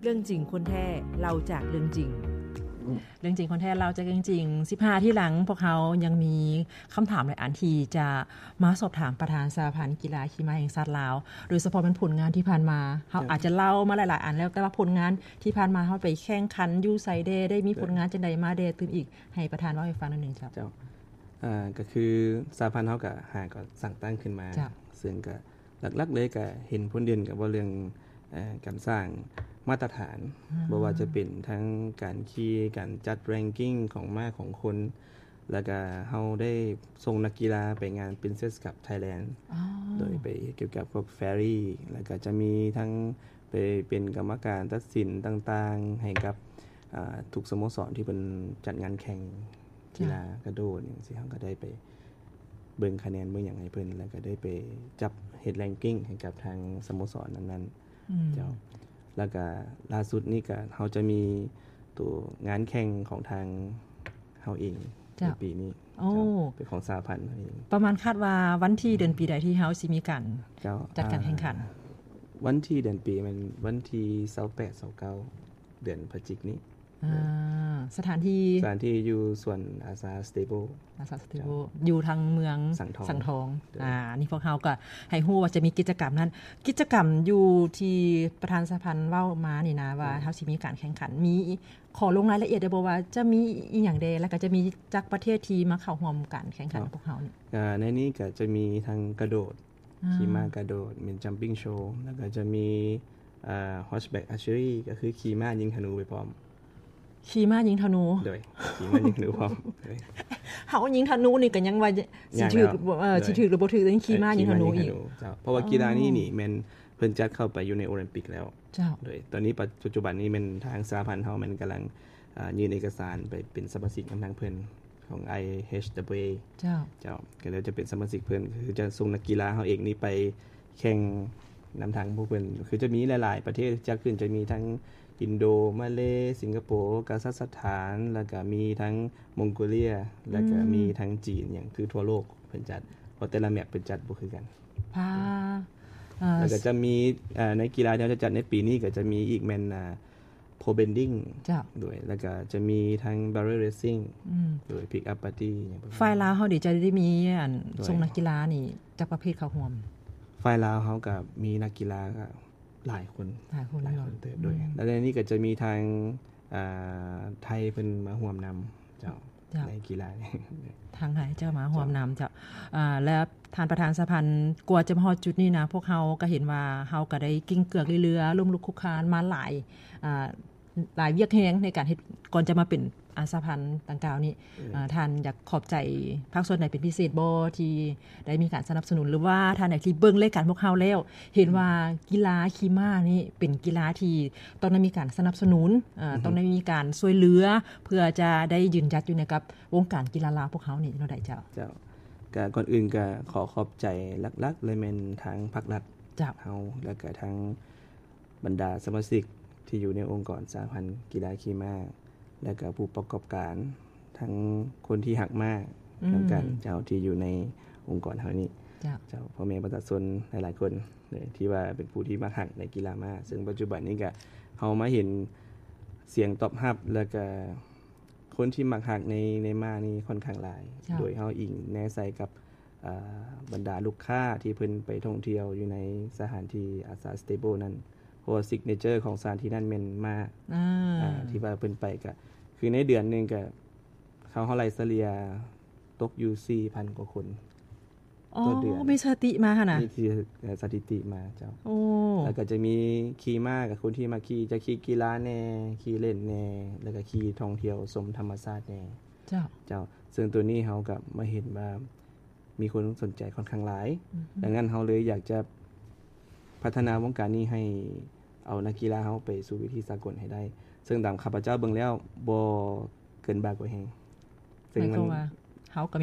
เรื่องจริงคนแท้เราจากเรื่องจริงเรื่องจริงคนแท้เราจากเรื่องจริง15ที่หลังพวกเขายังมีคำถามหลายอันที่จะมาสอบถามประธานสหพันธ์กีฬาขี่ม้าแห่งชาติลาวโดยเฉพาะเป็นผลงานที่ผ่านมาเขาอาจจะเล่ามาหลายๆอันแล้วแต่ว่าผลงานที่ผ่านมาเขาไปแข่งขันอยู่ไสเดได้มีผลงานจังได๋มาเดตื่นอีกให้ประธานเว้าให้ฟังนิดนึงครับเจ้าก็คือสหพันธ์เฮาก็ก็สั่งตั้งขึ้นมาซึ่งก็หลักๆเลยก็เห็นผลเด่นกับว่าเรื่องการสร้างมาตรฐานบ่ว่าจะเป็นทั้งการขี่การจัดแรงกิ้งของม้าของคนแล้วก็เฮาได้ส่งนักกีฬาไปงาน Princess Cup Thailand โดยไปเกี่ยวกับพวก Ferry แล้วก็จะมีทั้งไปเป็นกรรมการตัดสินต่างๆให้กับทุกสโมสรที่เพิ่นจัดงานแข่งกีฬากระโดดจังซี่เฮาก็ได้ไปเบิ่งคะแนนเบิ่งหยังให้เพิ่นแล้วก็ได้ไปจับเฮ็ดแรงกิ้งให้กับทางสโมสรนั้นๆเจ้าแล้วก็ล่าสุดนี้ก็เฮาจะมีตัวงานแข่งของทางเฮาเองในปีนี้เป็นของสหพันธ์เองประมาณคาดว่าวันที่เดือนปีใดที่เฮาสิมีการจัดการแข่งขันวันที่เดือนปีมันวันที่28 29เดือนพฤศจิกายนนี้สถานที่อยู่ส่วนอาซาสเตเบิลอยู่ทางเมืองสังทองนี่พวกเฮาก็ให้ฮู้ว่าจะมีกิจกรรมนั้นกิจกรรมอยู่ที่ประธานสหพันธ์เว้ามานี่นะว่าเฮาสิมีการแข่งขันมีขอลงรายละเอียดได้บ่ว่าจะมีอีหยังใดแล้วก็จะมีจากประเทศที่มาเข้าร่วมการแข่งขันพวกเฮานี่ในนี้ก็จะมีทางกระโดดขี่ม้ากระโดดเป็นจัมปิ้งโชว์แล้วก็จะมีhorseback archery ก็คือขี่ม้ายิงธนูไปพร้อมขี่ม้ายิงธนูโดยขี่ม้ายิงธนูพร้อมเฮายิงธนูนี่ก็ยังว่าสิถูกสิถูกหรือบ่ถูกต้องขี่ม้ายิงธนูอีกเพราะว่ากีฬานี้นี่แม่นเพิ่นจัดเข้าไปอยู่ในโอลิมปิกแล้วโดยตอนนี้ปัจจุบันนี้มันทางสหพันธ์เฮามันกำลังยื่นเอกสารไปเป็นสมาชิกนำทางเพิ่นของ IHWA เจ้าก็แล้วจะเป็นสมาชิกเพิ่นคือจะส่งนักกีฬาเฮาเองนี่ไปแข่งนำทางพวกเพิ่นคือจะมีหลายๆประเทศจัดขึ้นจะมีทั้งอินโดมาเลสิงคโปร์กาซัคสถานแล้วก็มีทั้งมองโกเลียแล้วก็มีทั้งจีนอย่างคือทั่วโลกเพิ่นจัดเพราะแต่ละแมปเพิ่นจัดบ่คือกันแล้วก็จะมีในกีฬาที่จะจัดในปีนี้ก็จะมีอีกแม่นpro bending ด้วยแล้วก็จะมีทั้ง barrel racing โดย pick up party ฝ่ายลาวเฮาดิจะได้มีอันส่งนักกีฬานี่จักประเภทเข้าร่วมฝ่ายลาวเฮาก็มีนักกีฬาก็หลายคนเติบด้วยแล้วในนี้ก็จะมีทางไทยเพิ่นมาร่วมนำเจ้าในกีฬาทางไทยเจ้ามาร่วมนำเจ้าและท่านประธานสหพันธ์กว่าจะมาฮอดจุดนี้นะพวกเฮาก็เห็นว่าเฮาก็ได้กิ้งเกือกเรือล้มลุกคลุกคลานมาหลายเวียกแฮงในการเฮ็ดก่อนจะมาเป็นสหพันธ์ดังกล่าวนี้ท่านอยากขอบใจภาคส่วนไหนเป็นพิเศษบ่ที่ได้มีการสนับสนุนหรือว่าท่านไหนที่เบิ่งรายการพวกเฮาแล้วเห็นว่ากีฬาขี่ม้านี่เป็นกีฬาที่ต้องได้มีการสนับสนุนต้องได้มีการช่วยเหลือเพื่อจะได้ยืนหยัดอยู่ในกับวงการกีฬาลาวพวกเฮานี่เนาะได้เจ้าก็ก่อนอื่นก็ขอขอบใจหลักๆเลยแม่นทางภาครัฐเฮาแล้วก็ทางบรรดาสมาชิกที่อยู่ในองค์กรสหพันธ์กีฬาขี่ม้าและก็ผู้ประกอบการทั้งคนที่หักม้าทั้งกันเจ้าที่อยู่ในองค์กรเฮานี้เจ้าพ่อแม่ประชาชนหลายๆคนเลยที่ว่าเป็นผู้ที่มาหักในกีฬาม้าซึ่งปัจจุบันนี้ก็เฮามาเห็นเสียงตอบรับแล้วก็คนที่มักหักในม้านี่ค่อนข้างหลายโดยเฮาอิงแนใส่กับบรรดาลูกค้าที่เพิ่นไปท่องเที่ยวอยู่ในสถานที่อาซาสเตเบิลนั้นเพราะว่าซิกเนเจอร์ของสถานที่นั้นแม่นมากที่ว่าเพิ่นไปก็คือในเดือนนึงก็เขาเฮาไล่เฉลี่ยตกอยู่ 4,000 กว่าคนต่อเดือนมีสถิติมาหั่นน่ะมีสถิติมาเจ้าแล้วก็จะมีขี่ม้ากับคนที่มาขี่จะขี่กีฬาแน่ขี่เล่นแน่แล้วก็ขี่ท่องเที่ยวชมธรรมชาติแน่เจ้าซึ่งตัวนี้เฮาก็มาเห็นว่ามีคนสนใจค่อนข้างหลายดังนั้นเฮาเลยอยากจะพัฒนาวงการนี้ให้เอานักกีฬาเฮาไปสู่วิธีสากลให้ได้ซึ่งตามข้าพเจ้าเบิ่งแล้วบ่เกินบาดกว่าแฮงซึ่งมันเฮาก็